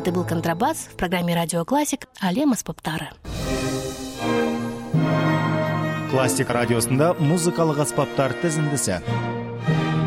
Это был «Контрабас» в программе «Радио Классик» «Алем аспаптары». Классик радиосында музыкалык аспаптар тизиндиси.